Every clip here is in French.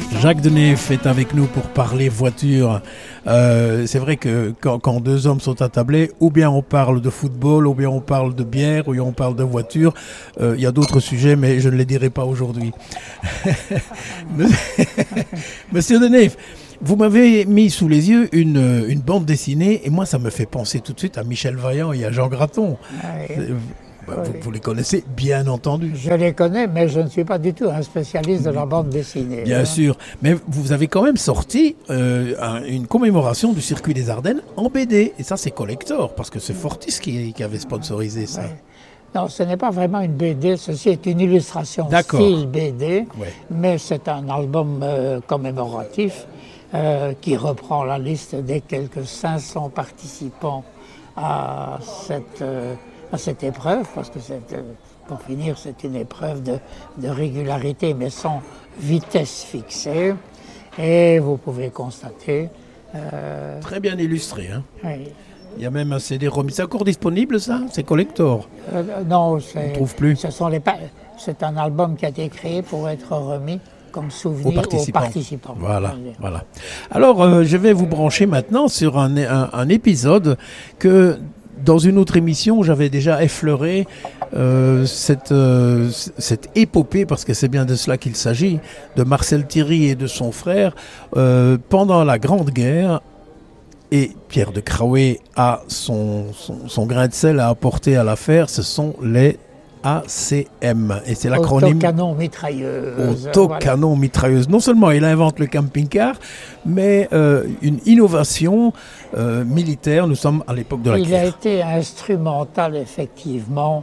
Jacques Denef est avec nous pour parler voiture. C'est vrai que quand deux hommes sont attablés, ou bien on parle de football, ou bien on parle de bière, ou bien on parle de voiture. Il y a d'autres sujets, mais je ne les dirai pas aujourd'hui. Monsieur Denef, vous m'avez mis sous les yeux une bande dessinée, et moi ça me fait penser tout de suite à Michel Vaillant et à Jean Graton. Oui. Vous les connaissez, bien entendu. Je les connais, mais je ne suis pas du tout un spécialiste de la bande dessinée. Bien sûr, mais vous avez quand même sorti une commémoration du circuit des Ardennes en BD. Et ça, c'est collector, parce que c'est Fortis qui avait sponsorisé ça. Oui. Non, ce n'est pas vraiment une BD, ceci est une illustration D'accord. style BD, Ouais. mais c'est un album commémoratif qui reprend la liste des quelques 500 participants à cette épreuve, parce que pour finir, c'est une épreuve de régularité, mais sans vitesse fixée. Et vous pouvez constater... Très bien illustré. Hein. Oui. Il y a même un CD remis. C'est encore disponible, ça? C'est collector? Non, On ne trouve plus. c'est un album qui a été créé pour être remis comme souvenir aux participants. Voilà. Alors, je vais vous brancher maintenant sur un épisode que, dans une autre émission, j'avais déjà effleuré cette épopée, parce que c'est bien de cela qu'il s'agit, de Marcel Thierry et de son frère, pendant la Grande Guerre. Et Pierre de Craouet a son grain de sel à apporter à l'affaire, ce sont les ACM. Et c'est l'acronyme Autocanon mitrailleuse. Autocanon mitrailleuse. Non seulement il invente le camping-car, mais une innovation militaire. Nous sommes à l'époque de la guerre. Il a été instrumental, effectivement.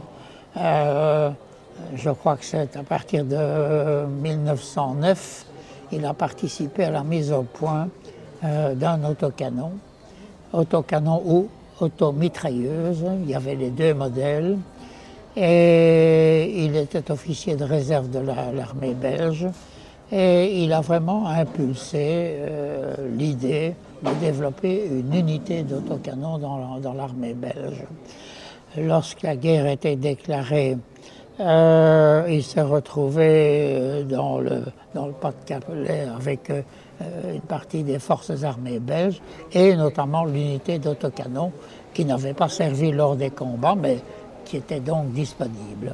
Je crois que c'est à partir de 1909. Il a participé à la mise au point d'un autocanon. Autocanon ou automitrailleuse. Il y avait les deux modèles. Et il était officier de réserve de l'armée belge. Et il a vraiment impulsé l'idée de développer une unité d'autocanon dans l'armée belge. Lorsque la guerre était déclarée, il s'est retrouvé dans le Pas-de-Calais avec une partie des forces armées belges et notamment l'unité d'autocanon qui n'avait pas servi lors des combats, mais qui était donc disponible.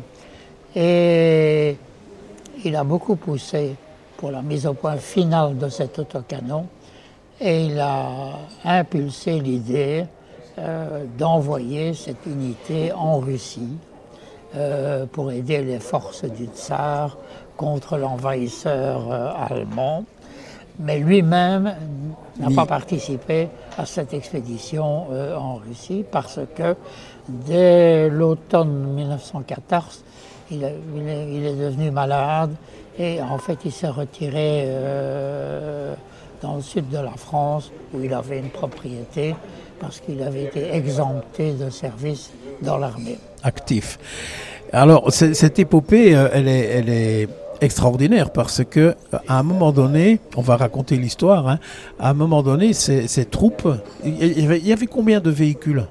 Et il a beaucoup poussé pour la mise au point finale de cet autocanon et il a impulsé l'idée d'envoyer cette unité en Russie pour aider les forces du tsar contre l'envahisseur allemand. Mais lui-même n'a pas participé à cette expédition en Russie parce que dès l'automne 1914, il est devenu malade et en fait il s'est retiré dans le sud de la France où il avait une propriété parce qu'il avait été exempté de service dans l'armée. Actif. Alors cette épopée, elle est extraordinaire parce que à un moment donné, on va raconter l'histoire, hein, à un moment donné, ces troupes, il y avait combien de véhicules?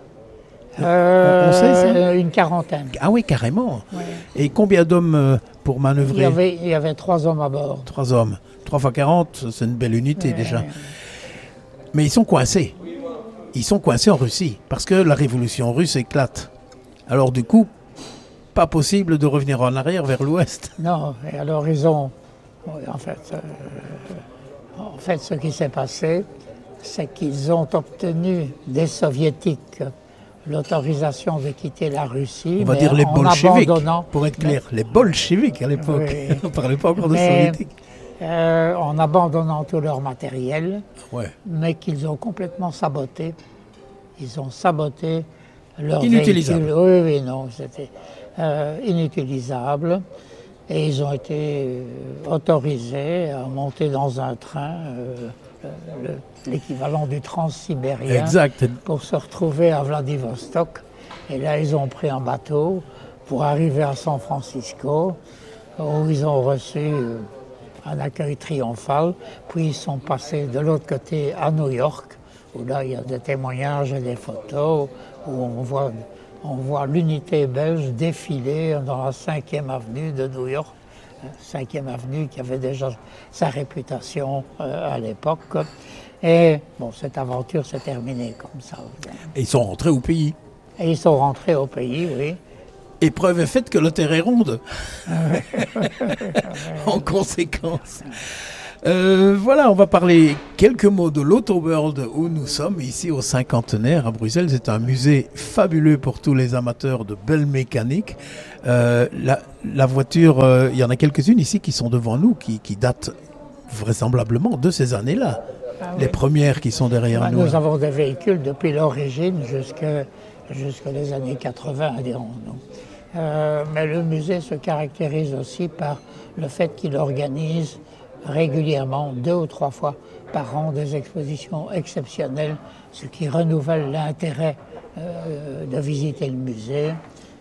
On sait ça? Une quarantaine. Ah oui, carrément. Ouais. Et combien d'hommes pour manœuvrer? Il y avait 3 hommes à bord. 3 hommes. 3 fois 40, c'est une belle unité déjà. Mais ils sont coincés. Ils sont coincés en Russie parce que la révolution russe éclate. Alors du coup, pas possible de revenir en arrière vers l'ouest. Non, et alors ils ont... En fait, ce qui s'est passé, c'est qu'ils ont obtenu des soviétiques l'autorisation de quitter la Russie. On va dire les bolcheviks, abandonnant... pour être clair. Les bolcheviks à l'époque. Oui. On ne parlait pas encore de soviétiques. En abandonnant tout leur matériel, Ouais. mais qu'ils ont complètement saboté. Ils ont saboté leur Inutilisable. véhicule. Oui, non, c'était inutilisable. Et ils ont été autorisés à monter dans un train, l'équivalent du transsibérien, Exact. pour se retrouver à Vladivostok. Et là, ils ont pris un bateau pour arriver à San Francisco, où ils ont reçu un accueil triomphal. Puis ils sont passés de l'autre côté à New York, où là, il y a des témoignages et des photos, où on voit l'unité belge défiler dans la 5e avenue de New York 5e avenue, qui avait déjà sa réputation à l'époque. Et bon, cette aventure s'est terminée comme ça. Et ils sont rentrés au pays. Et ils sont rentrés au pays, oui. Et preuve est faite que la Terre est ronde. En conséquence. Voilà, on va parler quelques mots de l'Auto-World où nous sommes, ici au Cinquantenaire à Bruxelles. C'est un musée fabuleux pour tous les amateurs de belle mécanique. La voiture, il y en a quelques-unes ici qui sont devant nous, qui datent vraisemblablement de ces années-là. Les premières qui sont derrière nous. Nous avons des véhicules depuis l'origine jusqu'aux les années 80, dirons-nous. Mais le musée se caractérise aussi par le fait qu'il organise régulièrement, 2 ou 3 fois par an, des expositions exceptionnelles, ce qui renouvelle l'intérêt de visiter le musée.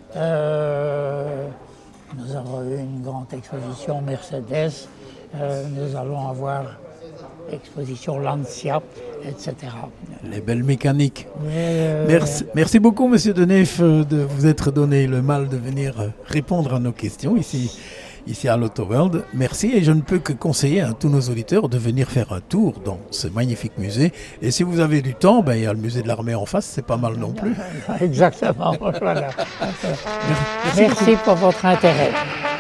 Nous avons eu une grande exposition Mercedes, nous allons avoir exposition Lancia, etc. Les belles mécaniques. Merci beaucoup, Monsieur Denef, de vous être donné le mal de venir répondre à nos questions ici à l'Auto-World. Merci, et je ne peux que conseiller à tous nos auditeurs de venir faire un tour dans ce magnifique musée. Et si vous avez du temps, il y a le musée de l'armée en face, c'est pas mal non plus. Exactement, voilà. Merci pour votre intérêt.